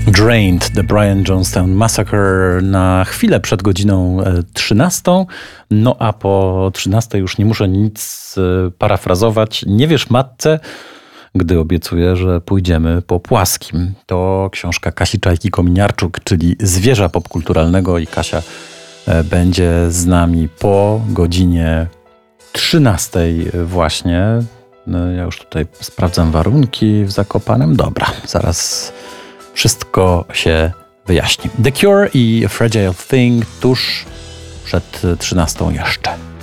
Drained, The Brian Jonestown Massacre na chwilę przed godziną 13. No a po 13 już nie muszę nic parafrazować. Nie wiesz matce, gdy obiecuję, że pójdziemy po płaskim. To książka Kasi Czajki-Kominiarczuk, czyli zwierza popkulturalnego, i Kasia będzie z nami po godzinie 13 właśnie. No, ja już tutaj sprawdzam warunki w Zakopanem. Dobra, zaraz wszystko się wyjaśni. The Cure i Fragile Thing tuż przed 13 jeszcze.